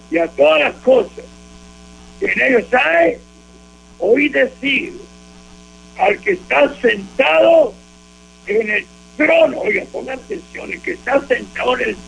y a todas las cosas que en ellos hay, oí decir al que está sentado en el trono, oiga, pongan atención, el que está sentado en el